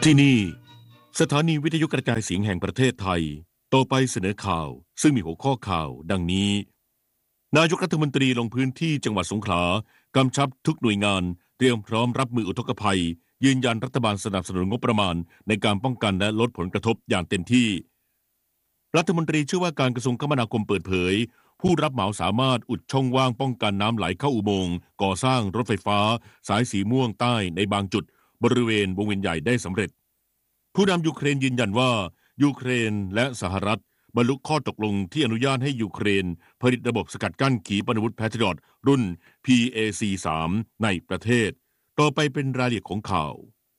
ที่นี่สถานีวิทยุกระจายเสียงแห่งประเทศไทยต่อไปเสนอข่าวซึ่งมีหัวข้อข่าวดังนี้นายกรัฐมนตรีลงพื้นที่จังหวัดสงขลากำชับทุกหน่วยงานเตรียมพร้อมรับมืออุทกภัยยืนยันรัฐบาลสนับสนุนงบประมาณในการป้องกันและลดผลกระทบอย่างเต็มที่รัฐมนตรีช่วยว่าการกระทรวงคมนาคมเปิดเผยผู้รับเหมาสามารถอุดช่องว่างป้องกันน้ำไหลเข้าอุโมงค์ก่อสร้างรถไฟฟ้าสายสีม่วงใต้ในบางจุดบริเวณวงเวียนใหญ่ได้สำเร็จผู้นำยูเครนยืนยันว่ายูเครนและสหรัฐบรรลุข้อตกลงที่อนุญาตให้ยูเครนผลิตระบบสกัดกั้นขีปนาวุธแพทริอตรุ่น PAC-3 ในประเทศต่อไปเป็นรายละเอียดของข่า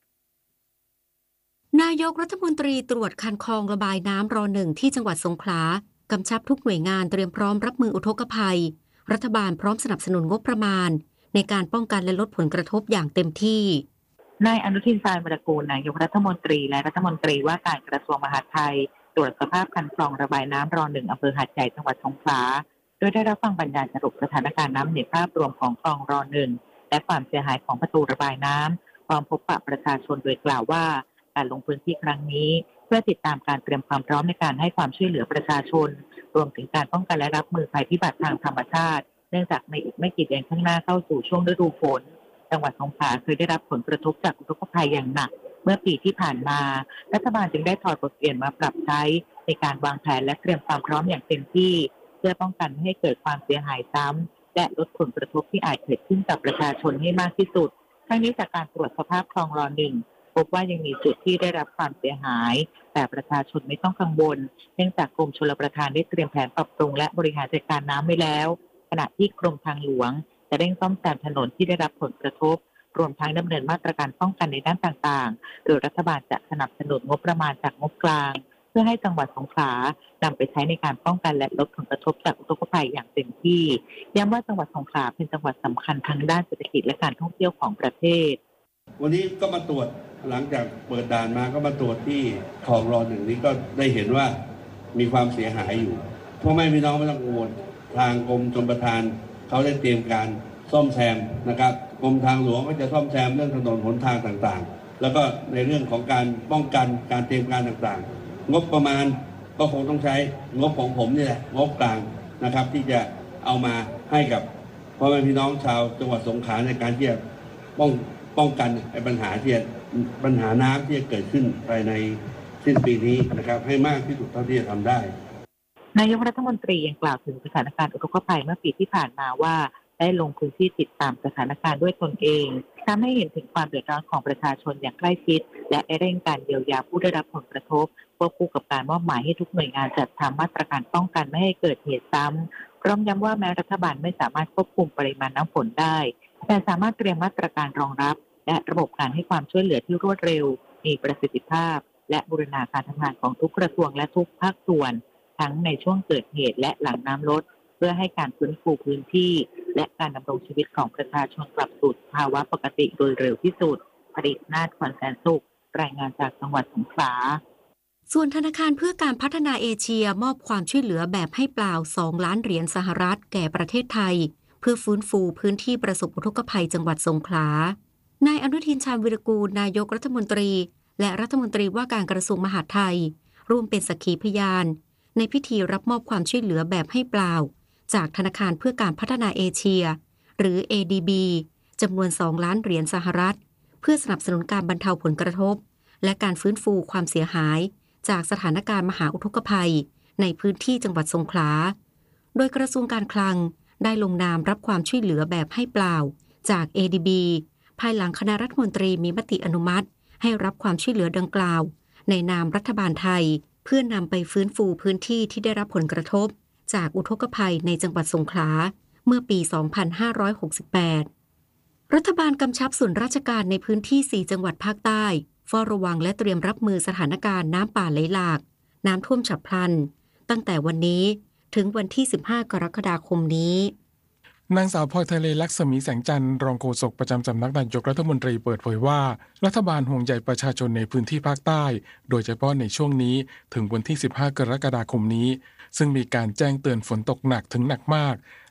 วนายกรัฐมนตรีตรวจคันคลองระบายน้ำร.1 ที่จังหวัดสงขลากำชับทุกหน่วยงานเตรียมพร้อมรับมืออุทกภัยรัฐบาลพร้อมสนับสนุนงบประมาณในการป้องกันและลดผลกระทบอย่างเต็มที่นายอนุทิน ชาญวิรากูลนายกรัฐมนตรีและรัฐมนตรีว่าการกระทรวงมหาดไทยตรวจสภาพคันคลองระบายน้ำร.1 อำเภอหาดใหญ่จังหวัดสงขลาโดยได้รับฟังบรรยายสรุปสถานการณ์น้ำในภาพรวมของคลองร.1 และความเสียหายของประตูระบายน้ำพร้อมพบปะประชาชนโดยกล่าวว่าการลงพื้นที่ครั้งนี้เพื่อติดตามการเตรียมความพร้อมในการให้ความช่วยเหลือประชาชนรวมถึงการป้องกันและรับมือภัยพิบัติทางธรรมชาติเนื่องจากในอีกไม่กี่เดือนข้างหน้าเข้าสู่ช่วงฤดูฝนจังหวัดสงขลาเคยได้รับผลกระทบจากอุทกภัยอย่างหนักเมื่อปีที่ผ่านมารัฐบาลจึงได้ถอดบทเรียนมาปรับใช้ในการวางแผนและเตรียมความพร้อมอย่างเต็มที่เพื่อป้องกันไม่ให้เกิดความเสียหายซ้ำและลดผลกระทบที่อาจเกิดขึ้นกับประชาชนให้มากที่สุดทั้งนี้จากการตรวจสภาพคลองร.1 พบว่ายังมีจุดที่ได้รับความเสียหายแต่ประชาชนไม่ต้องกังวลเนื่องจากกรมชลประทานได้เตรียมแผนปรับปรุงและบริหารจัดการน้ำไว้แล้วขณะที่กรมทางหลวงจะเร่งซ่อมแซมถนนที่ได้รับผลกระทบรวมทั้งดำเนินมาตรการป้องกันในด้านต่างๆโดยรัฐบาลจะสนับสนุนงบประมาณจากงบกลางเพื่อให้จังหวัดสงขลานำไปใช้ในการป้องกันและลดผลกระทบจากอุทกภัยอย่างเต็มที่ย้ำว่าจังหวัดสงขลาเป็นจังหวัดสำคัญทางด้านเศรษฐกิจและการท่องเที่ยวของประเทศวันนี้ก็มาตรวจหลังจากเปิดด่านมาก็มาตรวจที่คลองร.1 นี้ก็ได้เห็นว่ามีความเสียหายอยู่พ่อแม่พี่น้องไม่ต้องกังวลทางกรมชลประทานเขาได้เตรียมการซ่อมแซมนะครับกรมทางหลวงก็จะซ่อมแซมเรื่องถนนหนทางต่างๆแล้วก็ในเรื่องของการป้องกันการเตรียมการต่างๆงบประมาณก็คงต้องใช้งบของผมนี่แหละงบกลางนะครับที่จะเอามาให้กับพ่อแม่พี่น้องชาวจังหวัดสงขลาในการที่จะป้องกันปัญหาน้ำที่จะเกิดขึ้นภายในสิ้นปีนี้นะครับให้มากที่สุดเท่าที่จะทำได้นายกรัฐมนตรียังกล่าวถึงสถานการณ์อุทกภัยเมื่อปีที่ผ่านมาว่าได้ลงพื้นที่ติดตามสถานการณ์ด้วยตนเองทำให้เห็นถึงความเดือดร้อนของประชาชนอย่างใกล้ชิดและเร่งการเยียวยาผู้ได้รับผลกระทบควบคู่กับการมอบหมายให้ทุกหน่วยงานจัดทำมาตรการป้องกันไม่ให้เกิดเหตุซ้ำพร้อมย้ำว่าแม้รัฐบาลไม่สามารถควบคุมปริมาณน้ำฝนได้แต่สามารถเตรียมมาตรการรองรับและระบบการให้ความช่วยเหลือที่รวดเร็วมีประสิทธิภาพและบูรณาการทำงานของทุกกระทรวงและทุกภาคส่วนทั้งในช่วงเกิดเหตุและหลังน้ำลดเพื่อให้การฟื้นฟูพื้นที่และการดำรงชีวิตของประชาชนกลับสู่ภาวะปกติโดยเร็วที่สุดผลิตนาถ ขวัญแสนสุขรายงานจากจังหวัดสงขลาส่วนธนาคารเพื่อการพัฒนาเอเชียมอบความช่วยเหลือแบบให้เปล่า2 ล้านเหรียญสหรัฐแก่ประเทศไทยเพื่อฟื้นฟูพื้นที่ประสบอุทกภัยจังหวัดสงขลานายอนุทิน ชาญวิรากูลนายกรัฐมนตรีและรัฐมนตรีว่าการกระทรวงมหาดไทยร่วมเป็นสักขีพยานในพิธีรับมอบความช่วยเหลือแบบให้เปล่าจากธนาคารเพื่อการพัฒนาเอเชียหรือ ADB จำนวน2 ล้านเหรียญสหรัฐเพื่อสนับสนุนการบรรเทาผลกระทบและการฟื้นฟูความเสียหายจากสถานการณ์มหาอุทกภัยในพื้นที่จังหวัดสงขลาโดยกระทรวงการคลังได้ลงนามรับความช่วยเหลือแบบให้เปล่าจาก ADB ภายหลังคณะรัฐมนตรีมีมติอนุมัติให้รับความช่วยเหลือดังกล่าวในนามรัฐบาลไทยเพื่อนำไปฟื้นฟูพื้นที่ที่ได้รับผลกระทบจากอุทกภัยในจังหวัดสงขลาเมื่อปี 2568 รัฐบาลกำชับส่วนราชการในพื้นที่ 4 จังหวัดภาคใต้เฝ้าระวังและเตรียมรับมือสถานการณ์น้ำป่าไหลหลากน้ำท่วมฉับพลันตั้งแต่วันนี้ถึงวันที่ 15 กรกฎาคมนี้นางสาวพลอยทะเลลักษมีแสงจันทร์รองโฆษกประจำสำนักนายกรัฐมนตรีเปิดเผยว่ารัฐบาลห่วงใยประชาชนในพื้นที่ภาคใต้โดยเฉพาะในช่วงนี้ถึงวันที่ 15 กรกฎาคมนี้ซึ่งมีการแจ้งเตือนฝนตกหนักถึงหนักมาก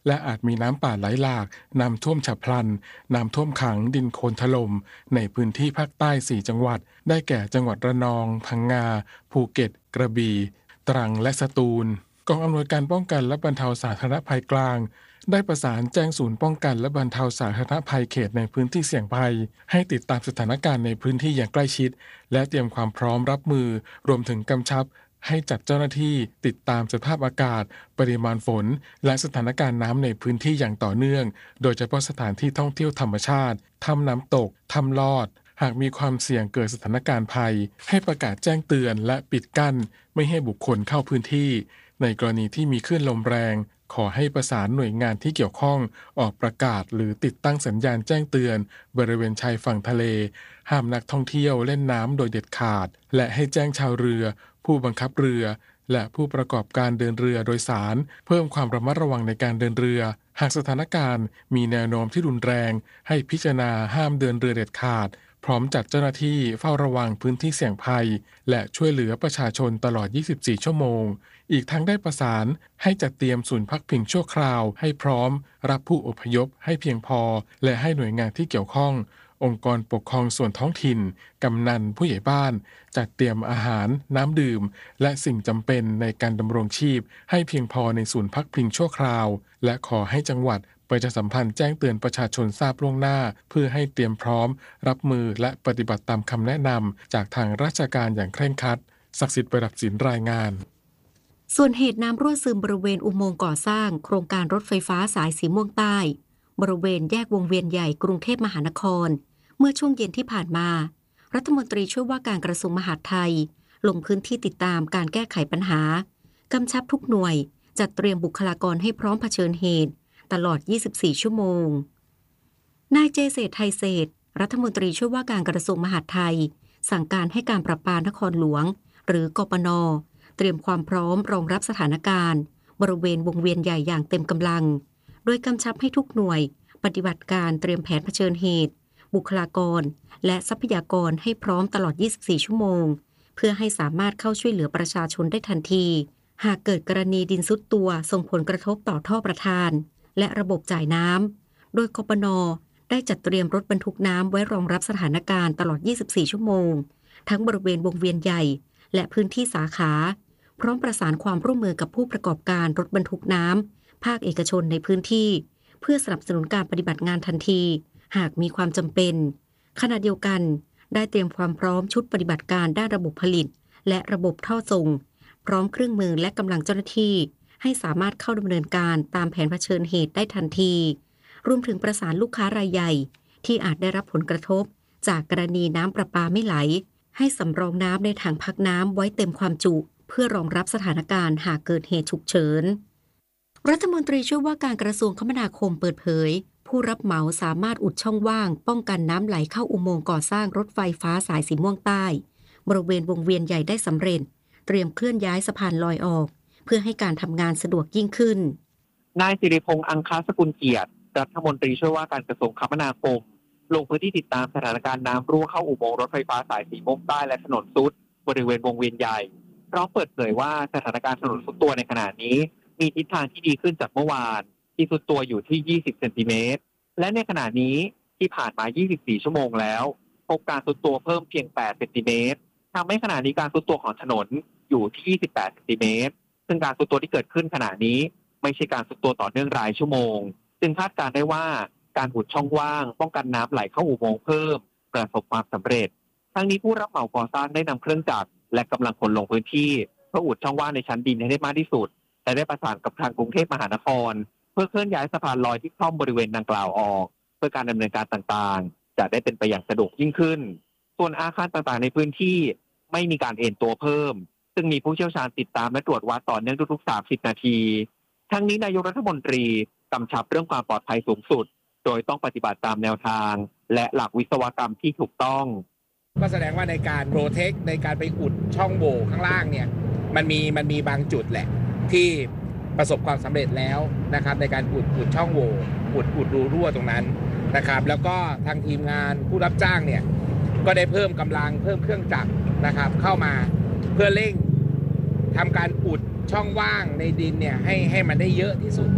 และอาจมีน้ำป่าไหลหลากน้ำท่วมฉับพลันน้ำท่วมขังดินโคลนถล่มในพื้นที่ภาคใต้4จังหวัดได้แก่จังหวัดระนองพังงาภูเก็ตกระบี่ตรังและสตูลกองอำนวยการป้องกันและบรรเทาสาธารณภัยกลางได้ประสานแจ้งศูนย์ป้องกันและบรรเทาสาธารณภัยเขตในพื้นที่เสี่ยงภัยให้ติดตามสถานการณ์ในพื้นที่อย่างใกล้ชิดและเตรียมความพร้อมรับมือรวมถึงกำชับให้จัดเจ้าหน้าที่ติดตามสภาพอากาศปริมาณฝนและสถานการณ์น้ำในพื้นที่อย่างต่อเนื่องโดยเฉพาะสถานที่ท่องเที่ยวธรรมชาติถ้ำน้ำตกถ้ำลอดหากมีความเสี่ยงเกิดสถานการณ์ภัยให้ประกาศแจ้งเตือนและปิดกั้นไม่ให้บุคคลเข้าพื้นที่ในกรณีที่มีคลื่นลมแรงขอให้ประสานหน่วยงานที่เกี่ยวข้องออกประกาศหรือติดตั้งสัญญาณแจ้งเตือนบริเวณชายฝั่งทะเลห้ามนักท่องเที่ยวเล่นน้ำโดยเด็ดขาดและให้แจ้งชาวเรือผู้บังคับเรือและผู้ประกอบการเดินเรือโดยสารเพิ่มความระมัดระวังในการเดินเรือหากสถานการณ์มีแนวโน้มที่รุนแรงให้พิจารณาห้ามเดินเรือเด็ดขาดพร้อมจัดเจ้าหน้าที่เฝ้าระวังพื้นที่เสี่ยงภัยและช่วยเหลือประชาชนตลอด 24 ชั่วโมงอีกทั้งได้ประสานให้จัดเตรียมศูนย์พักพิงชั่วคราวให้พร้อมรับผู้อพยพให้เพียงพอและให้หน่วยงานที่เกี่ยวข้ององค์กรปกครองส่วนท้องถิ่นกำนันผู้ใหญ่บ้านจัดเตรียมอาหารน้ำดื่มและสิ่งจำเป็นในการดำรงชีพให้เพียงพอในศูนย์พักพิงชั่วคราวและขอให้จังหวัดประชาสัมพันธ์แจ้งเตือนประชาชนทราบล่วงหน้าเพื่อให้เตรียมพร้อมรับมือและปฏิบัติตามคำแนะนำจากทางราชการอย่างเคร่งครัดศักดิ์สิทธิ์ประดับศิลป์รายงานส่วนเหตุน้ำรั่วซึมบริเวณอุโมงค์ก่อสร้างโครงการรถไฟฟ้าสายสีม่วงใต้บริเวณแยกวงเวียนใหญ่กรุงเทพมหานครเมื่อช่วงเย็นที่ผ่านมารัฐมนตรีช่วยว่าการกระทรวงมหาดไทยลงพื้นที่ติดตามการแก้ไขปัญหากำชับทุกหน่วยจัดเตรียมบุคลากรให้พร้อมเผชิญเหตุตลอด 24 ชั่วโมงนายเจเศรษฐ์ไทยเศรษฐ์รัฐมนตรีช่วยว่าการกระทรวงมหาดไทยสั่งการให้การประปานครหลวงหรือกปน.เตรียมความพร้อมรองรับสถานการณ์บริเวณวงเวียนใหญ่อย่างเต็มกำลังโดยกำชับให้ทุกหน่วยปฏิบัติการเตรียมแผนเผชิญเหตุบุคลากรและทรัพยากรให้พร้อมตลอด 24 ชั่วโมงเพื่อให้สามารถเข้าช่วยเหลือประชาชนได้ทันทีหากเกิดกรณีดินซุดตัวส่งผลกระทบต่อท่อประทานและระบบจ่ายน้ำโดยกปน.ได้จัดเตรียมรถบรรทุกน้ำไว้รองรับสถานการณ์ตลอด 24 ชั่วโมงทั้งบริเวณวงเวียนใหญ่และพื้นที่สาขาพร้อมประสานความร่วมมือกับผู้ประกอบการรถบรรทุกน้ำภาคเอกชนในพื้นที่เพื่อสนับสนุนการปฏิบัติงานทันทีหากมีความจำเป็นขณะเดียวกันได้เตรียมความพร้อมชุดปฏิบัติการด้านระบบผลิตและระบบท่อส่งพร้อมเครื่องมือและกำลังเจ้าหน้าที่ให้สามารถเข้าดำเนินการตามแผนเผชิญเหตุได้ทันทีรวมถึงประสานลูกค้ารายใหญ่ที่อาจได้รับผลกระทบจากกรณีน้ำประปาไม่ไหลให้สำรองน้ำในถังพักน้ำไว้เต็มความจุเพื่อรองรับสถานการณ์หากเกิดเหตุฉุกเฉินรัฐมนตรีช่วยว่าการกระทรวงคมนาคมเปิดเผยผู้รับเหมาสามารถอุดช่องว่างป้องกันน้ำไหลเข้าอุโมงค์ก่อสร้างรถไฟฟ้าสายสีม่วงใต้บริเวณวงเวียนใหญ่ได้สำเร็จเตรียมเคลื่อนย้ายสะพานลอยออกเพื่อให้การทำงานสะดวกยิ่งขึ้นนายสิริพงษ์อังคาสกุลเกียรติรัฐมนตรีช่วยว่าการกระทรวงคมนาคมลงพื้นที่ติดตามสถานการณ์น้ำรั่วเข้าอุโมงค์รถไฟฟ้าสายสีม่วงใต้และถนนซุดบริเวณวงเวียนใหญ่พร้อมเปิดเผยว่าสถานการณ์ถนนซุดตัวในขณะนี้มีทิศทางที่ดีขึ้นจากเมื่อวานที่ซุดตัวอยู่ที่20เซนติเมตรและในขณะนี้ที่ผ่านมา24ชั่วโมงแล้วพบการซุดตัวเพิ่มเพียง8เซนติเมตรทำให้ขณะนี้การซุดตัวของถนนอยู่ที่28เซนติเมตรซึ่งการซุดตัวที่เกิดขึ้นขณะนี้ไม่ใช่การซุดตัวต่อเนื่องรายชั่วโมงจึงคาดการณ์ได้ว่าการอุดช่องว่างป้องกันน้ำไหลเข้าอุโมงค์เพิ่มประสบความสำเร็จทั้งนี้ผู้รับเหมาก่อสร้างได้นำเครื่องจักรและกำลังคนลงพื้นที่เพื่ออุดช่องว่างในชั้นดินให้ได้มากที่สุดและได้ประสานกับทางกรุงเทพมหานครเพื่อเคลื่อนย้ายสะพานลอยที่คล่อมบริเวณดังกล่าวออกเพื่อการดำเนินการต่างๆจะได้เป็นไปอย่างสะดวกยิ่งขึ้นส่วนอาคารต่างๆในพื้นที่ไม่มีการเอ็นตัวเพิ่มซึ่งมีผู้เชี่ยวชาญติดตามและตรวจวัดต่อเนื่องทุกๆ30นาทีทั้งนี้นายกรัฐมนตรีกำชับเรื่องความปลอดภัยสูงสุดโดยต้องปฏิบัติตามแนวทางและหลักวิศวกรรมที่ถูกต้องก็แสดงว่าในการโปรเทคในการไปอุดช่องโหว่ข้างล่างเนี่ยมันมีบางจุดแหละที่ประสบความสำเร็จแล้วนะครับในการอุดช่องโหว่อุดรูรั่วตรงนั้นนะครับแล้วก็ทางทีมงานผู้รับจ้างเนี่ยก็ได้เพิ่มกำลังเพิ่มเครื่องจักรนะครับเข้ามาเพื่อเร่งทำการอุดช่องว่างในดินเนี่ยให้มันได้เยอะที่สุด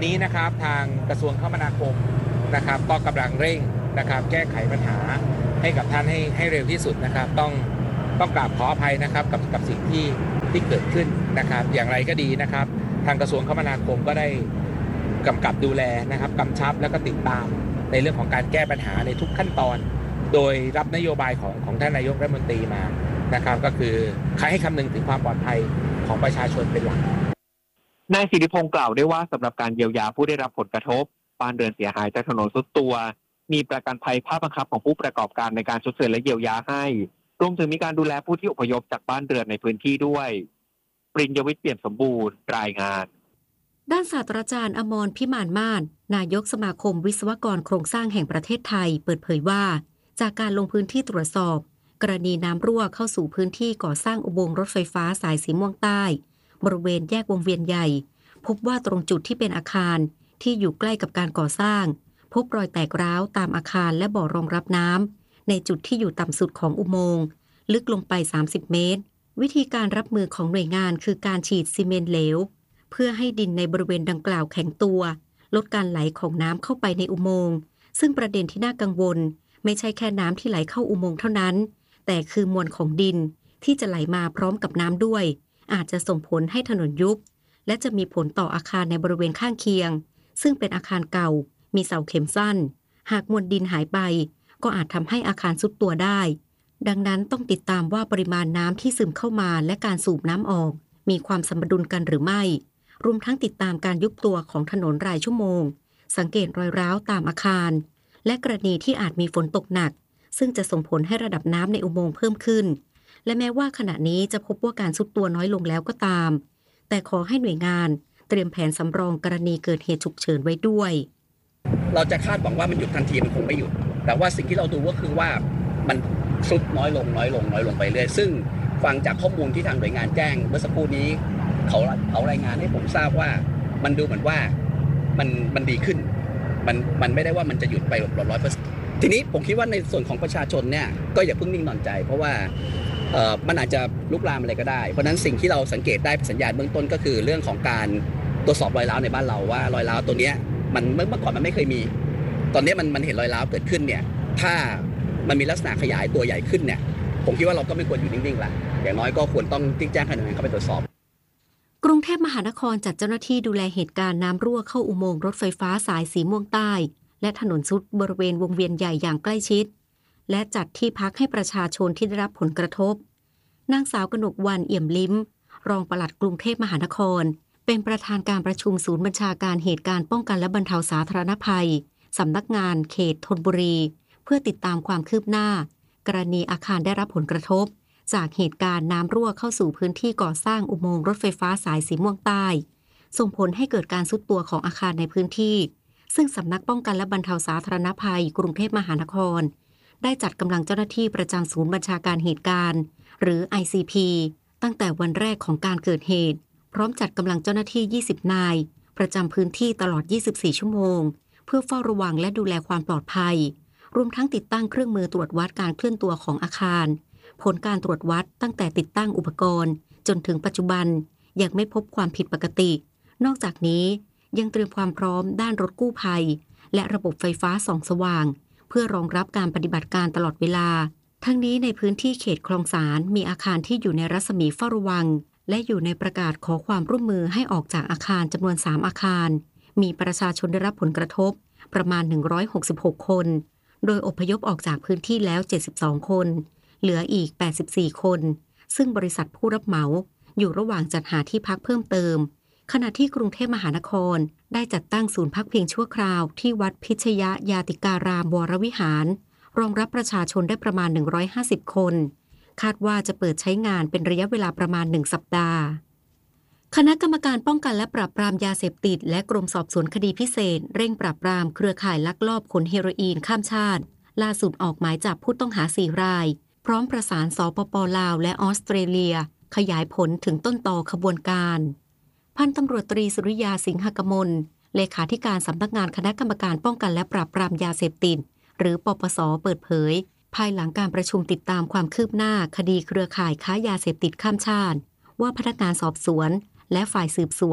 นี้นะครับทางกระทรวงคมนาคมนะครับก็กำลังเร่งนะครับแก้ไขปัญหาให้กับท่านให้เร็วที่สุดนะครับต้องกราบขออภัยนะครับกับสิ่งที่เกิดขึ้นนะครับอย่างไรก็ดีนะครับทางกระทรวงคมนาคมก็ได้กำกับดูแลนะครับกำชับแล้วก็ติดตามในเรื่องของการแก้ปัญหาในทุกขั้นตอนโดยรับนโยบายของท่านนายกรัฐมนตรีมานะครับก็คือให้คำนึงถึงความปลอดภัยของประชาชนเป็นหลักนายสิริพงษ์กล่าวด้วยว่าสำหรับการเยียวยาผู้ได้รับผลกระทบบ้านเรือนเสียหายจากถนนทรุดตัวมีประกันภัยภาคบังคับของผู้ประกอบการในการชดเชยและเยียวยาให้รวมถึงมีการดูแลผู้ที่อพยพจากบ้านเรือนในพื้นที่ด้วยปริญญวิทย์เปี่ยมสมบูรณ์รายงานด้านศาสตราจารย์อมรพิมานมาศนายกสมาคมวิศวกรโครงสร้างแห่งประเทศไทยเปิดเผยว่าจากการลงพื้นที่ตรวจสอบกรณีน้ำรั่วเข้าสู่พื้นที่ก่อสร้างอุโมงค์รถไฟฟ้าสายสีม่วงใต้บริเวณแยกวงเวียนใหญ่พบว่าตรงจุดที่เป็นอาคารที่อยู่ใกล้กับการก่อสร้างพบรอยแตกร้าวตามอาคารและบ่อรองรับน้ำในจุดที่อยู่ต่ำสุดของอุโมงค์ลึกลงไป30 เมตรวิธีการรับมือของหน่วยงานคือการฉีดซีเมนต์เหลวเพื่อให้ดินในบริเวณดังกล่าวแข็งตัวลดการไหลของน้ำเข้าไปในอุโมงค์ซึ่งประเด็นที่น่ากังวลไม่ใช่แค่น้ำที่ไหลเข้าอุโมงค์เท่านั้นแต่คือมวลของดินที่จะไหลมาพร้อมกับน้ำด้วยอาจจะส่งผลให้ถนนยุบและจะมีผลต่ออาคารในบริเวณข้างเคียงซึ่งเป็นอาคารเก่ามีเสาเข็มสั้นหากมวลดินหายไปก็อาจทำให้อาคารทรุดตัวได้ดังนั้นต้องติดตามว่าปริมาณน้ำที่ซึมเข้ามาและการสูบน้ำออกมีความสมดุลกันหรือไม่รวมทั้งติดตามการยุบตัวของถนนรายชั่วโมงสังเกตรอยร้าวตามอาคารและกรณีที่อาจมีฝนตกหนักซึ่งจะส่งผลให้ระดับน้ำในอุโมงค์เพิ่มขึ้นและแม้ว่าขณะนี้จะพบว่าการทรุดตัวน้อยลงแล้วก็ตามแต่ขอให้หน่วยงานเตรียมแผนสำรองกรณีเกิดเหตุฉุกเฉินไว้ด้วยเราจะคาดหวังว่ามันหยุดทันทีมันคงไม่หยุดแต่ว่าสิ่งที่เราดูก็คือว่ามันทรุดน้อยลงไปเรื่อยซึ่งฟังจากข้อมูลที่ทางหน่วยงานแจ้งเมื่อสักครู่นี้เขารายงานให้ผมทราบว่ามันดูเหมือนว่ามันดีขึ้นมันไม่ได้ว่ามันจะหยุดไปแบบ100%ทีนี้ผมคิดว่าในส่วนของประชาชนเนี่ยก็อย่าเพิ่งนิ่งนอนใจเพราะว่ามันอาจจะลุกลามอะไรก็ได้เพราะนั้นสิ่งที่เราสังเกตได้เป็นสัญญาณเบื้องต้นก็คือเรื่องของการตรวจสอบรอยร้าวในบ้านเราว่ารอยร้าวตัวนี้มันเมื่อก่อนมันไม่เคยมีตอนนี้มันเห็นรอยร้าวเกิดขึ้นเนี่ยถ้ามันมีลักษณะขยายตัวใหญ่ขึ้นเนี่ยผมคิดว่าเราก็ไม่ควรอยู่นิ่งๆละอย่างน้อยก็ควรต้องแจ้งให้หน่วยงานเข้าไปตรวจสอบกรุงเทพมหานครจัดเจ้าหน้าที่ดูแลเหตุการณ์น้ำรั่วเข้าอุโมงค์รถไฟฟ้าสายสีม่วงใต้และถนนทรุดบริเวณวงเวียนใหญ่อย่างใกล้ชิดและจัดที่พักให้ประชาชนที่ได้รับผลกระทบนางสาวกนกวรรณ เอี่ยมลิ้มรองปลัดกรุงเทพมหานครเป็นประธานการประชุมศูนย์บัญชาการเหตุการณ์ป้องกันและบรรเทาสาธารณภัยสำนักงานเขตธนบุรีเพื่อติดตามความคืบหน้ากรณีอาคารได้รับผลกระทบจากเหตุการณ์น้ำรั่วเข้าสู่พื้นที่ก่อสร้างอุโมงค์รถไฟฟ้าสายสีม่วงใต้ส่งผลให้เกิดการทรุดตัวของอาคารในพื้นที่ซึ่งสำนักป้องกันและบรรเทาสาธารณภัยกรุงเทพมหานครได้จัดกำลังเจ้าหน้าที่ประจำศูนย์บัญชาการเหตุการณ์หรือ ICP ตั้งแต่วันแรกของการเกิดเหตุพร้อมจัดกำลังเจ้าหน้าที่20 นายประจำพื้นที่ตลอด24 ชั่วโมงเพื่อเฝ้าระวังและดูแลความปลอดภัยรวมทั้งติดตั้งเครื่องมือตรวจวัดการเคลื่อนตัวของอาคารผลการตรวจวัดตั้งแต่ติดตั้งอุปกรณ์จนถึงปัจจุบันยังไม่พบความผิดปกตินอกจากนี้ยังเตรียมความพร้อมด้านรถกู้ภัยและระบบไฟฟ้าส่องสว่างเพื่อรองรับการปฏิบัติการตลอดเวลาทั้งนี้ในพื้นที่เขตคลองสานมีอาคารที่อยู่ในรัศมีเฝ้าระวังและอยู่ในประกาศขอความร่วมมือให้ออกจากอาคารจำนวน3อาคารมีประชาชนได้รับผลกระทบประมาณ166คนโดยอพยพออกจากพื้นที่แล้ว72คนเหลืออีก84คนซึ่งบริษัทผู้รับเหมาอยู่ระหว่างจัดหาที่พักเพิ่มเติมขณะที่กรุงเทพมหานครได้จัดตั้งศูนย์พักพิงชั่วคราวที่วัดพิชยยาติการามวรวิหารรองรับประชาชนได้ประมาณ150คนคาดว่าจะเปิดใช้งานเป็นระยะเวลาประมาณ1สัปดาห์คณะกรรมการป้องกันและปราบปรามยาเสพติดและกรมสอบสวนคดีพิเศษเร่งปราบปรามเครือข่ายลักลอบขนเฮโรอีนข้ามชาติล่าสุดออกหมายจับผู้ต้องหา4 รายพร้อมประสานสปป.ลาวและออสเตรเลียขยายผลถึงต้นตอขบวนการพันตำรวจตรีสุริยาสิงหกมลเลขาธิการสำนักงานคณะกรรมการป้องกันและปราบปรามยาเสพติดหรือปปส.เปิดเผยภายหลังการประชุมติดตามความคืบหน้าคดีเครือข่ายค้ายาเสพติดข้ามชาติว่าพนักงานสอบสวนและฝ่ายสืบสวน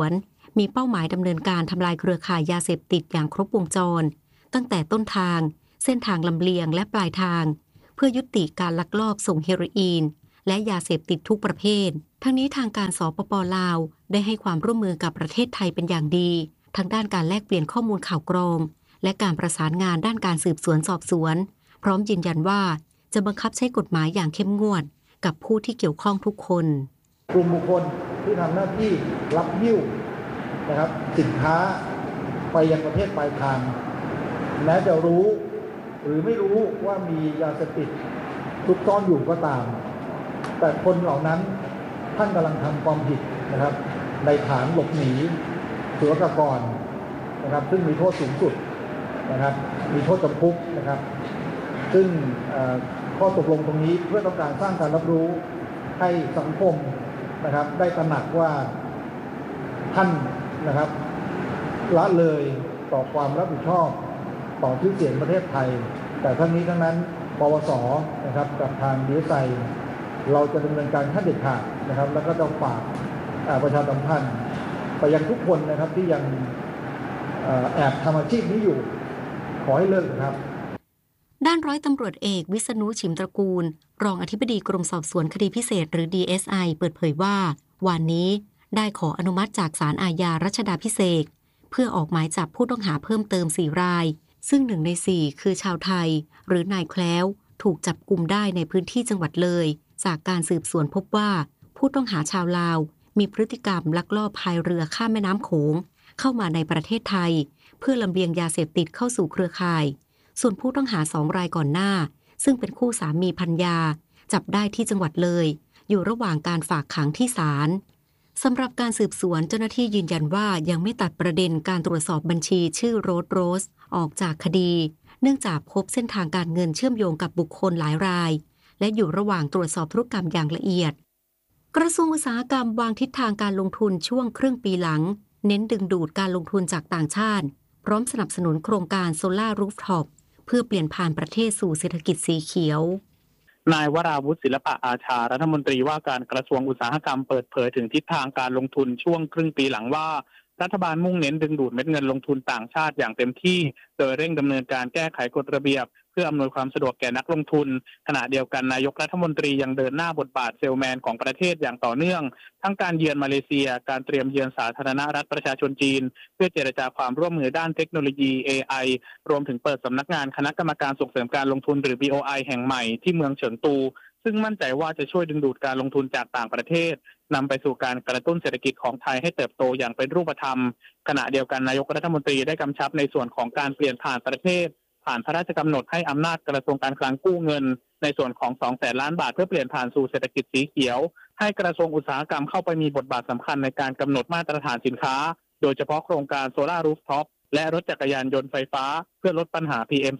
มีเป้าหมายดำเนินการทำลายเครือข่ายยาเสพติดอย่างครบวงจรตั้งแต่ต้นทางเส้นทางลำเลียงและปลายทางเพื่อยุติการลักลอบส่งเฮโรอีนและยาเสพติดทุกประเภททั้งนี้ทางการสปป.ลาวได้ให้ความร่วมมือกับประเทศไทยเป็นอย่างดีทั้งด้านการแลกเปลี่ยนข้อมูลข่าวกรองและการประสานงานด้านการสืบสวนสอบสวนพร้อมยืนยันว่าจะบังคับใช้กฎหมายอย่างเข้มงวดกับผู้ที่เกี่ยวข้องทุกคนกลุ่มบุคคลที่ทำหน้าที่รับหิ้วนะครับสินค้าไปยังประเทศปลายทางแม้จะรู้หรือไม่รู้ว่ามียาเสพติดซุกซ่อนอยู่ก็ตามแต่คนเหล่านั้นท่านกำลังทำความผิดนะครับในฐานหลบหนีศุลกากรนะครับซึ่งมีโทษสูงสุดนะครับมีโทษจำคุกนะครับซึ่งข้อตกลงตรงนี้เพื่อต้องการสร้างการรับรู้ให้สังคมนะครับได้ตระหนักว่าท่านนะครับละเลยต่อความรับผิดชอบต่อชื่อเสียงประเทศไทยแต่ทั้งนี้ทั้งนั้นปวส.นะครับกับทางDSIเราจะดำเนินการขั้นเด็ดขาดนะครับแล้วก็จะฝากประชาสัมพันธ์ไปยังทุกคนนะครับที่ยังแอบทำอาชีพนี้อยู่ขอให้เลิกนะครับด้านร้อยตำรวจเอกวิษณุฉิมตระกูลรองอธิบดีกรมสอบสวนคดีพิเศษหรือ DSI เปิดเผยว่าวันนี้ได้ขออนุมัติจากศาลอาญารัชดาภิเษกเพื่อออกหมายจับผู้ต้องหาเพิ่มเติม4รายซึ่ง1ใน4คือชาวไทยหรือนายแคล้วถูกจับกุมได้ในพื้นที่จังหวัดเลยจากการสืบสวนพบว่าผู้ต้องหาชาวลาวมีพฤติกรรมลักลอบพายเรือข้ามแม่น้ำโขงเข้ามาในประเทศไทยเพื่อลำเลียงยาเสพติดเข้าสู่เครือข่ายส่วนผู้ต้องหา2รายก่อนหน้าซึ่งเป็นคู่สามีภรรยาจับได้ที่จังหวัดเลยอยู่ระหว่างการฝากขังที่ศาลสำหรับการสืบสวนเจ้าหน้าที่ยืนยันว่ายังไม่ตัดประเด็นการตรวจสอบบัญชีชื่อโรสออกจากคดีเนื่องจากพบเส้นทางการเงินเชื่อมโยงกับบุคคลหลายรายและอยู่ระหว่างตรวจสอบธุรกรรมอย่างละเอียดกระทรวงอุตสาหกรรมวางทิศทางการลงทุนช่วงครึ่งปีหลังเน้นดึงดูดการลงทุนจากต่างชาติพร้อมสนับสนุนโครงการโซล่ารูฟท็อปเพื่อเปลี่ยนผ่านประเทศสู่เศรษฐกิจสีเขียวนายวราวุฒิศิลปะอาชารัฐมนตรีว่าการกระทรวงอุตสาหกรรมเปิดเผยถึงทิศทางการลงทุนช่วงครึ่งปีหลังว่ารัฐบาลมุ่งเน้นดึงดูดเม็ดเงินลงทุนต่างชาติอย่างเต็มที่โดยเร่งดำเนินการแก้ไขกฎระเบียบเพื่ออำนวยความสะดวกแก่นักลงทุนขณะเดียวกันนายกรัฐมนตรียังเดินหน้าบทบาทเซลแมนของประเทศอย่างต่อเนื่องทั้งการเยือนมาเลเซียการเตรียมเยือนสาธารณรัฐประชาชนจีนเพื่อเจรจาความร่วมมือด้านเทคโนโลยี AI รวมถึงเปิดสำนักงานคณะกรรมการส่งเสริมการลงทุนหรือ BOI แห่งใหม่ที่เมืองเฉิงตูซึ่งมั่นใจว่าจะช่วยดึงดูดการลงทุนจากต่างประเทศนำไปสู่การกระตุ้นเศรษฐกิจของไทยให้เติบโตอย่างเป็นรูปธรรมขณะเดียวกันนายกรัฐมนตรีได้กำชับในส่วนของการเปลี่ยนผ่านประเทศผ่านพระราชกำหนดให้อำนาจกระทรวงการคลังกู้เงินในส่วนของ 200,000 ล้านบาทเพื่อเปลี่ยนผ่านสู่เศรษฐกิจสีเขียวให้กระทรวงอุตสาหกรรมเข้าไปมีบทบาทสำคัญในการกำหนดมาตรฐานสินค้าโดยเฉพาะโครงการโซล่ารูฟท็อปและรถจักรยานยนต์ไฟฟ้าเพื่อลดปัญหา PM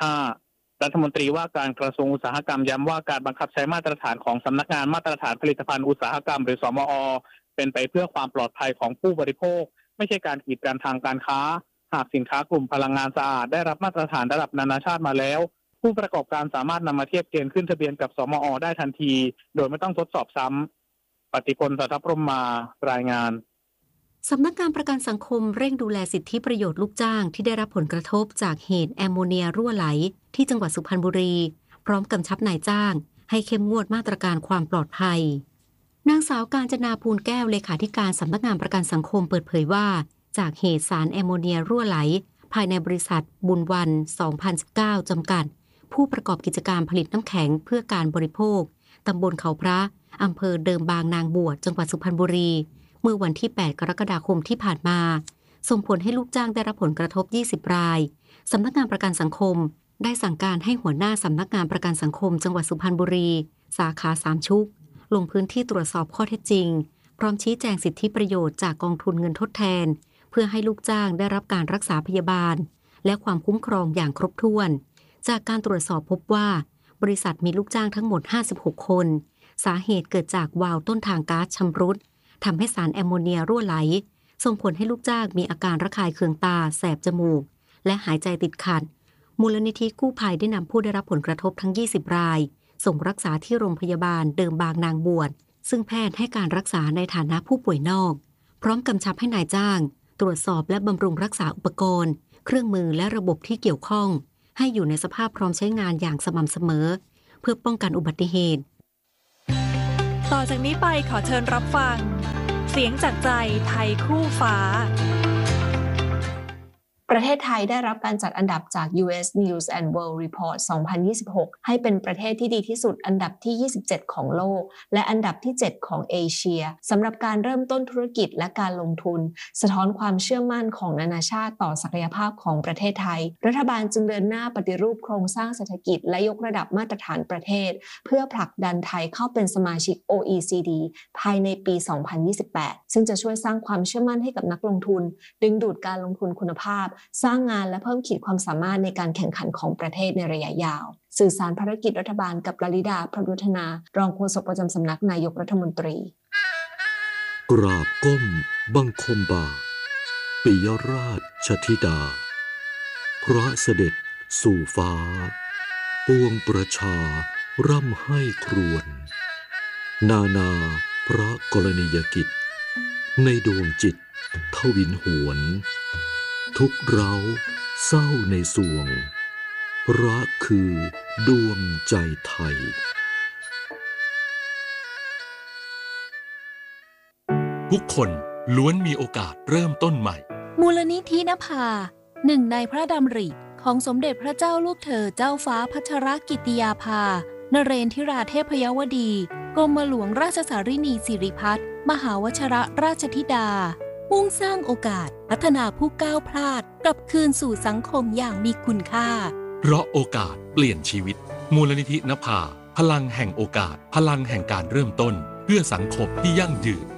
2.5 รัฐมนตรีว่าการกระทรวงอุตสาหกรรมย้ำว่าการบังคับใช้มาตรฐานของสำนักงานมาตรฐานผลิตภัณฑ์อุตสาหกรรมหรือสมอ.เป็นไปเพื่อความปลอดภัยของผู้บริโภคไม่ใช่การกีดกันทางการค้าหากสินค้ากลุ่มพลังงานสะอาดได้รับมาตรฐานระดับนานาชาติมาแล้วผู้ประกอบการสามารถนำมาเทียบเกณฑ์ขึ้นทะเบียนกับสมอ.ได้ทันทีโดยไม่ต้องทดสอบซ้ำปฏิพล สัทธพรหมารายงานสำนักงานประกันสังคมเร่งดูแลสิทธิประโยชน์ลูกจ้างที่ได้รับผลกระทบจากเหตุแอมโมเนียรั่วไหลที่จังหวัดสุพรรณบุรีพร้อมกำชับนายจ้างให้เข้มงวดมาตรการความปลอดภัยนางสาวกาญจนาภูลแก้วเลขาธิการสำนักงานประกันสังคมเปิดเผยว่าจากเหตุสารแอมโมเนียรั่วไหลภายในบริษัทบุญวัน 2019 จำกัดผู้ประกอบกิจการผลิตน้ำแข็งเพื่อการบริโภคตำบลเขาพระอำเภอเดิมบางนางบวชจังหวัดสุพรรณบุรีเมื่อวันที่ 8 กรกฎาคมที่ผ่านมาส่งผลให้ลูกจ้างได้รับผลกระทบ 20 รายสำนักงานประกันสังคมได้สั่งการให้หัวหน้าสำนักงานประกันสังคมจังหวัดสุพรรณบุรีสาขาสามชุกลงพื้นที่ตรวจสอบข้อเท็จจริงพร้อมชี้แจงสิทธิประโยชน์จากกองทุนเงินทดแทนเพื่อให้ลูกจ้างได้รับการรักษาพยาบาลและความคุ้มครองอย่างครบถ้วนจากการตรวจสอบพบว่าบริษัทมีลูกจ้างทั้งหมด56คนสาเหตุเกิดจากวาล์วต้นทางก๊าซชำรุดทำให้สารแอมโมเนียรั่วไหลส่งผลให้ลูกจ้างมีอาการระคายเคืองตาแสบจมูกและหายใจติดขัดมูลนิธิกู้ภัยได้นำผู้ได้รับผลกระทบทั้ง20รายส่งรักษาที่โรงพยาบาลเดิมบางนางบวชซึ่งแพทย์ให้การรักษาในฐานะผู้ป่วยนอกพพร้อมกำชับให้นายจ้างตรวจสอบและบำรุงรักษาอุปกรณ์เครื่องมือและระบบที่เกี่ยวข้องให้อยู่ในสภาพพร้อมใช้งานอย่างสม่ำเสมอเพื่อป้องกันอุบัติเหตุต่อจากนี้ไปขอเชิญรับฟังเสียงจากใจไทยคู่ฟ้าประเทศไทยได้รับการจัดอันดับจาก US News and World Report 2026 ให้เป็นประเทศที่ดีที่สุดอันดับที่ 27 ของโลกและอันดับที่ 7 ของเอเชียสำหรับการเริ่มต้นธุรกิจและการลงทุนสะท้อนความเชื่อมั่นของนานาชาติต่อศักยภาพของประเทศไทยรัฐบาลจึงเดินหน้าปฏิรูปโครงสร้างเศรษฐกิจและยกระดับมาตรฐานประเทศเพื่อผลักดันไทยเข้าเป็นสมาชิก OECD ภายในปี 2028 ซึ่งจะช่วยสร้างความเชื่อมั่นให้กับนักลงทุนดึงดูดการลงทุนคุณภาพสร้างงานและเพิ่มขีดความสามารถในการแข่งขันของประเทศในระยะยาวสื่อสารภารกิจรัฐบาลกับลลิดา พระยุทธนารองโฆษกประจำสำนักนายกรัฐมนตรีกราบก้มบังคมบาทปิยราชธิดาพระเสด็จสู่ฟ้าปวงประชาร่ำให้ครวญนานาพระกรณียกิจในดวงจิตทวินหวนทุกเร้าเศร้าในสวงรักคือดวงใจไทยทุกคนล้วนมีโอกาสเริ่มต้นใหม่มูลนิธินภาหนึ่งในพระดำริของสมเด็จพระเจ้าลูกเธอเจ้าฟ้าพัชรกิติยาภานเรนทิราเทพยวดีกรมหลวงราชสารินีสิริพัฒน์มหาวชิรราชธิดามุ่งสร้างโอกาสพัฒนาผู้ก้าวพลาดกลับคืนสู่สังคมอย่างมีคุณค่าเพราะโอกาสเปลี่ยนชีวิตมูลนิธินภาพลังแห่งโอกาสพลังแห่งการเริ่มต้นเพื่อสังคมที่ยั่งยืน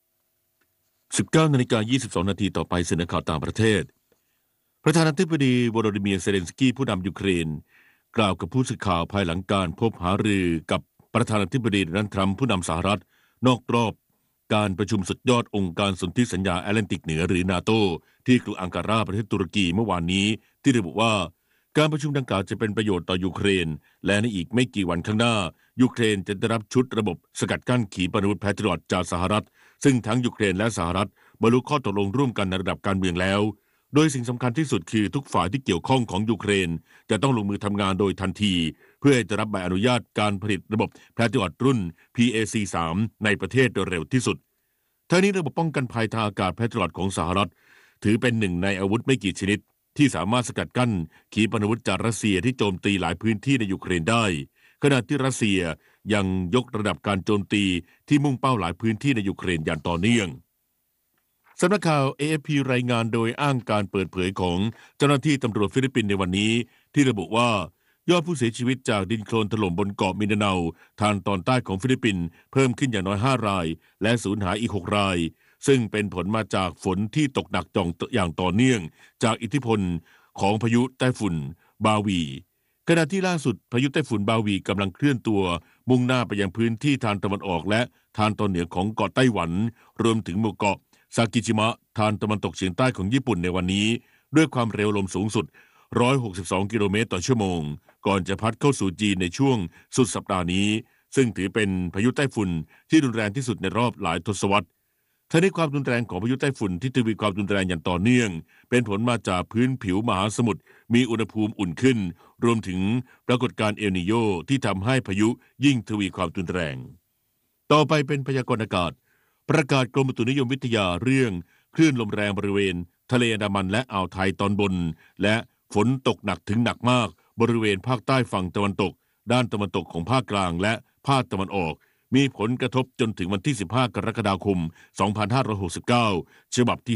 19:22 นาทีต่อไปเสนอข่าวต่างประเทศประธานาธิบดีโวโลดิเมียร์เซเลนสกี้ผู้นำยูเครนกล่าวกับผู้สื่อข่าวภายหลังการพบหารือกับประธานาธิบดีโดนัลด์ทรัมป์ผู้นำสหรัฐนอกรอบการประชุมสุดยอดองค์การสนธิสัญญาแอตแลนติกเหนือหรือนาโตที่กรุงอังการาประเทศตุรกีเมื่อวานนี้ที่ระบุว่าการประชุมดังกล่าวจะเป็นประโยชน์ต่อยูเครนและในอีกไม่กี่วันข้างหน้ายูเครนจะได้รับชุดระบบสกัดกั้นขีปนาวุธแพทริอตจากสหรัฐซึ่งทั้งยูเครนและสหรัฐบรรลุข้อตกลงร่วมกันในระดับการเมืองแล้วโดยสิ่งสำคัญที่สุดคือทุกฝ่ายที่เกี่ยวข้องของยูเครนจะต้องลงมือทำงานโดยทันทีเพื่อจะรับใบอนุญาตการผลิตระบบแพทริอตรุ่น PAC-3 ในประเทศโดยเร็วที่สุดทั้งนี้ระบบป้องกันภัยทางอากาศแพทริอตของสหรัฐถือเป็นหนึ่งในอาวุธไม่กี่ชนิดที่สามารถสกัดกั้นขีปนาวุธจากรัสเซียที่โจมตีหลายพื้นที่ในยูเครนได้ขณะที่รัสเซียยังยกระดับการโจมตีที่มุ่งเป้าหลายพื้นที่ในยูเครนอย่างต่อเนื่องสำนักข่าว AFP รายงานโดยอ้างการเปิดเผยของเจ้าหน้าที่ตำรวจฟิลิปปินส์ในวันนี้ที่ระบุว่ายอดผู้เสียชีวิตจากดินโคลนถล่มบนเกาะมินดาเนาทางตอนใต้ของฟิลิปปินส์เพิ่มขึ้นอย่างน้อย5รายและสูญหายอีก6รายซึ่งเป็นผลมาจากฝนที่ตกหนักอย่างต่อเนื่องจากอิทธิพลของพายุไต้ฝุ่นบาวีขณะที่ล่าสุดพายุไต้ฝุ่นบาวีกำลังเคลื่อนตัวมุ่งหน้าไปยังพื้นที่ทางตะวันออกและทางตอนเหนือของเกาะไต้หวันรวมถึงหมู่เกาะซากิจิมะทางตะวันตกเฉียงใต้ของญี่ปุ่นในวันนี้ด้วยความเร็วลมสูงสุด162กิโลเมตรต่อชั่วโมงก่อนจะพัดเข้าสู่จีนในช่วงสุดสัปดาห์นี้ซึ่งถือเป็นพายุไต้ฝุ่นที่รุนแรงที่สุดในรอบหลายทศวรรษทั้งนี้ความรุนแรงของพายุไต้ฝุ่นที่ทวีความรุนแรงอย่างต่อเนื่องเป็นผลมาจากพื้นผิวมหาสมุทรมีอุณหภูมิอุ่นขึ้นรวมถึงปรากฏการณ์เอลนีโญที่ทำให้พายุยิ่งทวีความรุนแรงต่อไปเป็นพยากรณ์อากาศประกาศกรมอุตุนิยมวิทยาเรื่องคลื่นลมแรงบริเวณทะเลอันดามันและอ่าวไทยตอนบนและฝนตกหนักถึงหนักมากบริเวณภาคใต้ฝั่งตะวันตกด้านตะวันตกของภาคกลางและภาคตะวันออกมีผลกระทบจนถึงวันที่15กรกฎาคม2569ฉบับที่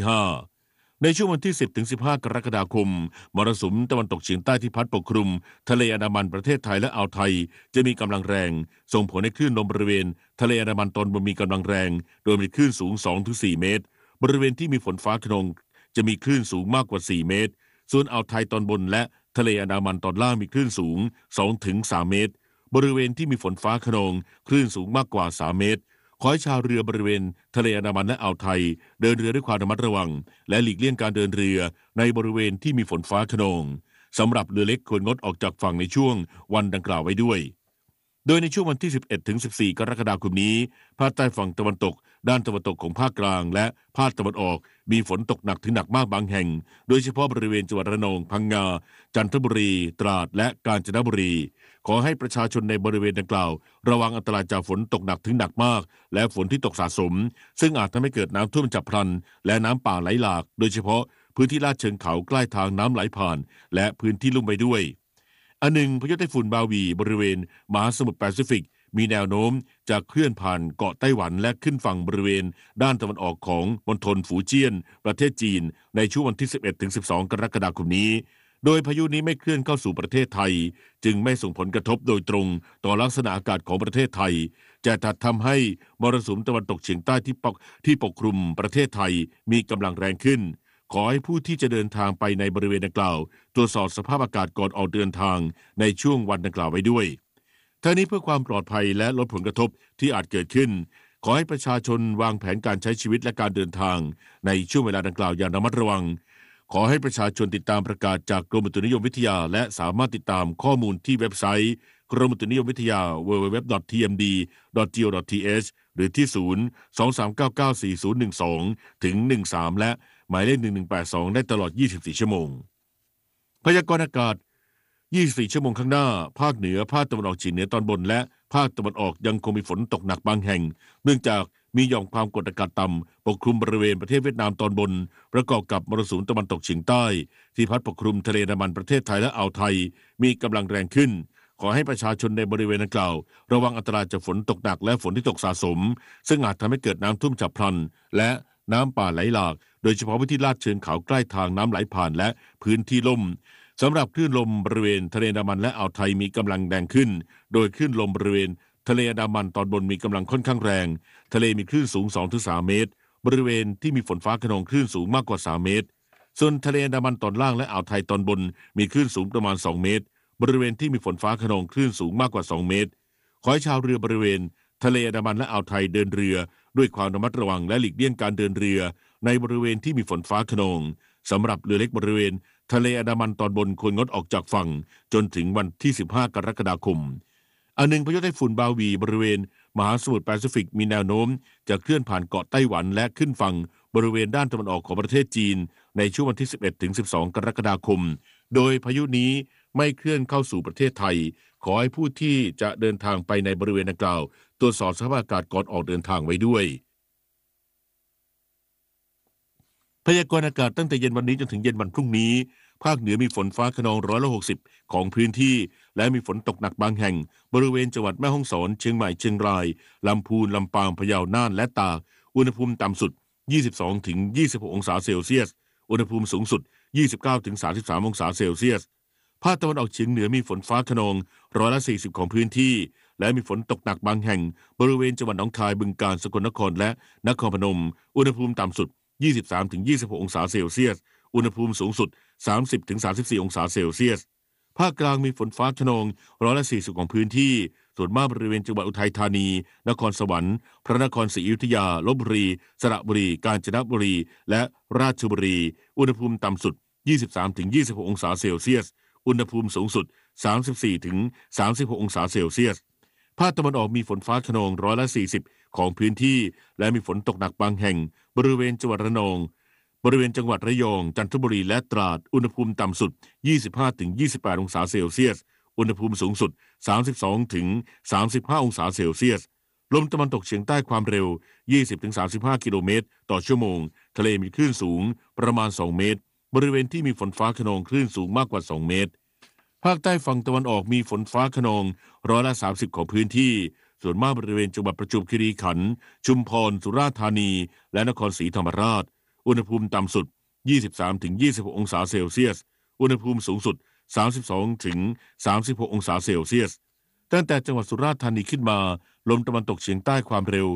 5ในช่วงวันที่10ถึง15กรกฎาคมมรสุมตะวันตกเฉียงใต้ที่พัดปกคลุมทะเลอันดามันประเทศไทยและอ่าวไทยจะมีกำลังแรงส่งผลให้คลื่นลมบริเวณทะเลอันดามันตอนบนมีกำลังแรงโดยมีคลื่นสูง 2-4 เมตรบริเวณที่มีฝนฟ้าคะนองจะมีคลื่นสูงมากกว่า4เมตรส่วนอ่าวไทยตอนบนและทะเลอันดามันตอนล่างมีคลื่นสูง 2-3 เมตรบริเวณที่มีฝนฟ้าคะนองคลื่นสูงมากกว่า3เมตรขอให้ชาวเรือบริเวณทะเลอันดามันและอ่าวไทยเดินเรือด้วยความระมัดระวังและหลีกเลี่ยงการเดินเรือในบริเวณที่มีฝนฟ้าคะนองสำหรับเรือเล็กควรงดออกจากฝั่งในช่วงวันดังกล่าวไว้ด้วยโดยในช่วงวันที่ 11 ถึง 14 กรกฎาคมนี้ภาคใต้ฝั่งตะวันตกด้านตะวันตกของภาคกลางและภาคตะวันออกมีฝนตกหนักถึงหนักมากบางแห่งโดยเฉพาะบริเวณจังหวัดระนองพังงาจันทบุรีตราดและกาญจนบุรีขอให้ประชาชนในบริเวณดังกล่าวระวังอันตรายจากฝนตกหนักถึงหนักมากและฝนที่ตกสะสมซึ่งอาจทำให้เกิดน้ำท่วมฉับพลันและน้ำป่าไหลหลากโดยเฉพาะพื้นที่ลาดเชิงเขาใกล้ทางน้ำไหลผ่านและพื้นที่ลุ่มไปด้วยอันหนึ่งพายุไต้ฝุ่นบาวีบริเวณมหาสมุทรแปซิฟิกมีแนวโน้มจะเคลื่อนผ่านเกาะไต้หวันและขึ้นฝั่งบริเวณด้านตะวันออกของมณฑลฝูเจี้ยนประเทศจีนในช่วงวันที่ 11 ถึง 12 กรกฎาคมนี้โดยพายุนี้ไม่เคลื่อนเข้าสู่ประเทศไทยจึงไม่ส่งผลกระทบโดยตรงต่อลักษณะอากาศของประเทศไทยจะทำให้มรสุมตะวันตกเฉียงใต้ที่ปกคลุมประเทศไทยมีกำลังแรงขึ้นขอให้ผู้ที่จะเดินทางไปในบริเวณดังกล่าวตรวจสอบสภาพอากาศก่อนออกเดินทางในช่วงวันดังกล่าวไว้ด้วยทั้งนี้เพื่อความปลอดภัยและลดผลกระทบที่อาจเกิดขึ้นขอให้ประชาชนวางแผนการใช้ชีวิตและการเดินทางในช่วงเวลาดังกล่าวอย่างระมัดระวังขอให้ประชาชนติดตามประกาศจากกรมอุตุนิยมวิทยาและสามารถติดตามข้อมูลที่เว็บไซต์กรมอุตุนิยมวิทยา www.tmd.go.th หรือที่023994012ถึง13และหมายเลข1182ได้ตลอด24ชั่วโมงพยากรณ์อากาศ24ชั่วโมงข้างหน้าภาคเหนือภาคตะวันออกเฉียงเหนือตอนบนและภาคตะวันออกยังคงมีฝนตกหนักบางแห่งเนื่องจากมีหย่อมความกดอากาศต่ำปกคลุมบริเวณประเทศเวียดนามตอนบนประกอบกับมรสุมตะวันตกเฉียงใต้ที่พัดปกคลุมทะเลอันดามันประเทศไทยและอ่าวไทยมีกำลังแรงขึ้นขอให้ประชาชนในบริเวณดังกล่าวระวังอันตรายจากฝนตกหนักและฝนที่ตกสะสมซึ่งอาจทำให้เกิดน้ำท่วมฉับพลันและน้ำป่าไหลหลากโดยเฉพาะพื้นที่ลาดเชิงเขาใกล้ทางน้ำไหลผ่านและพื้นที่ลุ่มสำหรับคลื่นลมบริเวณทะเลอันดามันและอ่าวไทยมีกำลังแรงขึ้นโดยคลื่นลมบริเวณทะเลอันดามันตอนบนมีกำลังค่อนข้างแรงทะเลมีคลื่นสูง 2-3 เมตรบริเวณที่มีฝนฟ้าคะนองคลื่นสูงมากกว่า3เมตรส่วนทะเลอันดามันตอนล่างและอ่าวไทยตอนบนมีคลื่นสูงประมาณ2เมตรบริเวณที่มีฝนฟ้าคะนองคลื่นสูงมากกว่า2เมตรขอให้ชาวเรือบริเวณทะเลอันดามันและอ่าวไทยเดินเรือด้วยความระมัดระวังและหลีกเลี่ยงการเดินเรือในบริเวณที่มีฝนฟ้าคะนองสำหรับเรือเล็กบริเวณทะเลอันดามันตอนบนควรงดออกจากฝั่งจนถึงวันที่15กรกฎาคมอันหนึ่งพายุไต้ฝุ่นบาวีบริเวณมหาสมุทรแปซิฟิกมีแนวโน้มจะเคลื่อนผ่านเกาะไต้หวันและขึ้นฝั่งบริเวณด้านตะวันออกของประเทศจีนในช่วงวันที่ 11 ถึง 12 กรกฎาคมโดยพายุนี้ไม่เคลื่อนเข้าสู่ประเทศไทยขอให้ผู้ที่จะเดินทางไปในบริเวณดังกล่าวตรวจสอบสภาพอากาศก่อนออกเดินทางไว้ด้วยพยากรณ์อากาศตั้งแต่เย็นวันนี้จนถึงเย็นวันพรุ่งนี้ภาคเหนือมีฝนฟ้าคะนอง160ของพื้นที่และมีฝนตกหนักบางแห่งบริเวณจังหวัดแม่ฮ่องสอนเชียงใหม่เชียงรายลำพูนลำปางพะเยาน่านและตากอุณหภูมิต่ำสุด 22-26 องศาเซลเซียสอุณหภูมิสูงสุด 29-33 องศาเซลเซียสภาคตะวันออกเฉียงเหนือมีฝนฟ้าคะนอง140ของพื้นที่และมีฝนตกหนักบางแห่งบริเวณจังหวัดหนองคายบึงกาฬสกลนครและนครพนมอุณหภูมิต่ำสุด 23-26 องศาเซลเซียสอุณหภูมิสูงสุด 30-34 องศาเซลเซียสภาคกลางมีฝนฟ้าคะนอง140ของพื้นที่ส่วนมากบริเวณจังหวัดอุทัยธานีนครสวรรค์พระนครศรีอยุธยาลพบุรีสระบุรีกาญจนบุรีและราชบุรีอุณหภูมิต่ำสุด 23-26 องศาเซลเซียสอุณหภูมิสูงสุด 34-36 องศาเซลเซียสภาคตะวันออกมีฝนฟ้าคะนอง140ของพื้นที่และมีฝนตกหนักบางแห่งบริเวณจังหวัดระนองบริเวณจังหวัดระยองจันทบุรีและตราดอุณหภูมิต่ำสุด 25-28 องศาเซลเซียสอุณหภูมิสูงสุด 32-35 องศาเซลเซียสลมตะวันตกเฉียงใต้ความเร็ว 20-35 กิโลเมตรต่อชั่วโมงทะเลมีคลื่นสูงประมาณ2เมตรบริเวณที่มีฝนฟ้าคะนองคลื่นสูงมากกว่า2เมตรภาคใต้ฝั่งตะวันออกมีฝนฟ้าคะนอง30%ของพื้นที่ส่วนมากบริเวณจังหวัดประจวบคีรีขันธ์ชุมพรสุราษฎร์ธานีและนครศรีธรรมราชอุณหภูมิต่ำสุด 23-26 องศาเซลเซียสอุณหภูมิสูงสุด 32-36 องศาเซลเซียสตั้งแต่จังหวัดสุราษฎร์ธานีขึ้นมาลมตะวันตกเฉียงใต้ความเร็ว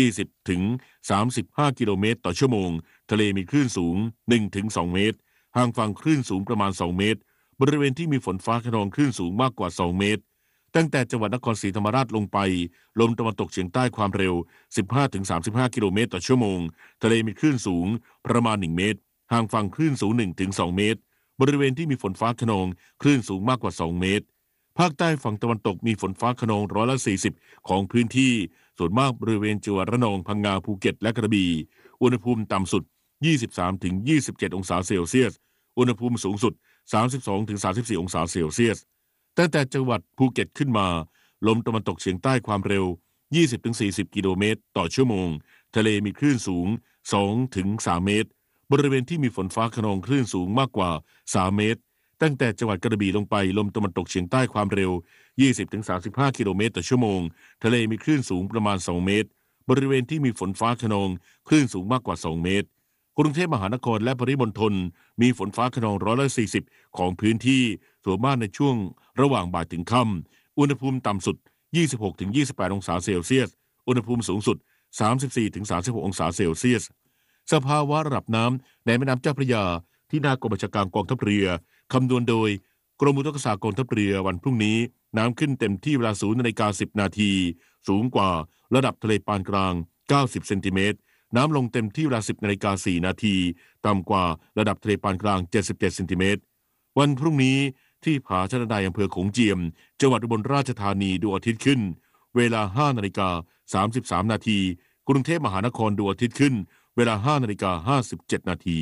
20-35 กิโลเมตรต่อชั่วโมงทะเลมีคลื่นสูง 1-2 เมตรห่างฝั่งคลื่นสูงประมาณ2เมตรบริเวณที่มีฝนฟ้าคะนองคลื่นสูงมากกว่า2เมตรตั้งแต่จังหวัดนครศรีธรรมราชลงไปลมตะวันตกเฉียงใต้ความเร็ว 15-35 กิโลเมตรต่อชั่วโมงทะเลมีคลื่นสูงประมาณ1เมตรห่างฝั่งคลื่นสูง 1-2 เมตรบริเวณที่มีฝนฟ้าคะนองคลื่นสูงมากกว่า2เมตรภาคใต้ฝั่งตะวันตกมีฝนฟ้าคะนอง40%ของพื้นที่ส่วนมากบริเวณจังหวัดระนองพังงาภูเก็ตและกระบี่อุณหภูมิต่ำสุด 23-27 องศาเซลเซียสอุณหภูมิสูงสุด 32-34 องศาเซลเซียสตั้งแต่จังหวัดภูเก็ตขึ้นมาลมตะวันตกเฉียงใต้ความเร็ว 20-40 กิโลเมตรต่อชั่วโมงทะเลมีคลื่นสูง 2-3 เมตรบริเวณที่มีฝนฟ้าคะนองคลื่นสูงมากกว่า3เมตรตั้งแต่จังหวัดกระบี่ลงไปลมตะวันตกเฉียงใต้ความเร็ว 20-35 กิโลเมตรต่อชั่วโมงทะเลมีคลื่นสูงประมาณ2เมตรบริเวณที่มีฝนฟ้าคะนองคลื่นสูงมากกว่า2เมตรกรุงเทพมหานครและปริมณฑลมีฝนฟ้าคะนอง40%ของพื้นที่ส่วนมากในช่วงระหว่างบ่ายถึงค่ำอุณหภูมิต่ำสุด 26-28 องศาเซลเซียสอุณหภูมิสูงสุด 34-36 องศาเซลเซียสสภาวะระดับน้ำในแม่น้ำเจ้าพระยาที่หน้ากองบัญชาการกองทัพเรือคำนวณโดยกรมอุทกศาสตร์กองทัพเรือวันพรุ่งนี้น้ำขึ้นเต็มที่เวลา 0:10 นาทีสูงกว่าระดับทะเลปานกลาง90เซนติเมตรน้ำลงเต็มที่เวลา 10:04 นาทีต่ำกว่าระดับทะเลปานกลาง77เซนติเมตรวันพรุ่งนี้ที่ผาชะไดอำเภอโขงเจียมจังหวัดอุบลราชธานีดวงอาทิตย์ขึ้นเวลา 5:33 นาทีกรุงเทพมหานครดวงอาทิตย์ขึ้นเวลา 5:57 นาที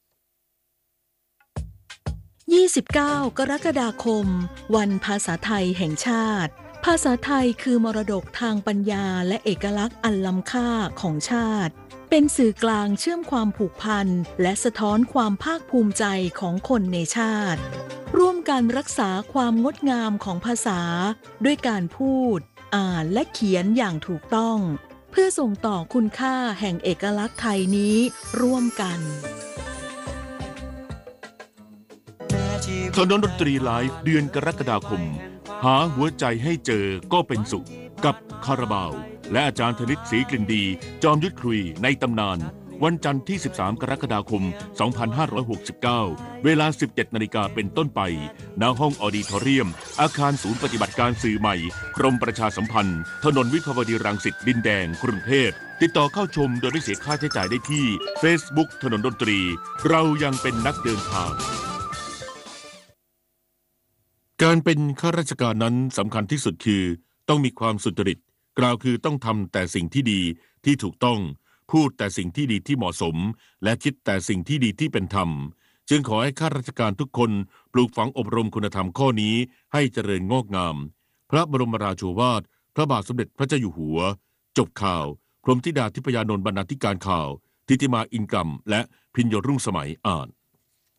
29 กรกฎาคมวันภาษาไทยแห่งชาติภาษาไทยคือมรดกทางปัญญาและเอกลักษณ์อันล้ำค่าของชาติเป็นสื่อกลางเชื่อมความผูกพันและสะท้อนความภาคภูมิใจของคนในชาติร่วมกันรักษาความงดงามของภาษาด้วยการพูดอ่านและเขียนอย่างถูกต้องเพื่อส่งต่อคุณค่าแห่งเอกลักษณ์ไทยนี้ร่วมกันถนนดนตรีไลฟ์เดือนกรกฎาคมหาหัวใจให้เจอก็เป็นสุขกับคาราบาวและอาจารย์ธนิตศรีกลิ่นดีจอมยุทธคุยในตำนานวันจันทร์ที่13 กรกฎาคม 2569 เวลา 17 นาฬิกาเป็นต้นไปณห้องออดิทอเรียมอาคารศูนย์ปฏิบัติการสื่อใหม่กรมประชาสัมพันธ์ถนนวิภาวดีรังสิตดินแดงกรุงเทพติดต่อเข้าชมโดยไม่เสียค่าใช้จ่ายได้ที่ Facebook ถนนดนตรีเรายังเป็นนักเดินทางการเป็นข้าราชการนั้นสำคัญที่สุดคือต้องมีความสุจริตกล่าวคือต้องทำแต่สิ่งที่ดีที่ถูกต้องพูดแต่สิ่งที่ดีที่เหมาะสมและคิดแต่สิ่งที่ดีที่เป็นธรรมจึงขอให้ข้าราชการทุกคนปลูกฝังอบรมคุณธรรมข้อนี้ให้เจริญงอกงามพระบรมราโชวาทพระบาทสมเด็จพระเจ้าอยู่หัวจบข่าวพรหมธิดาทิพยานนท์บรรณาธิการข่าวทิติมาอินกรรมและพิญโยรุ่งสมัยอ่าน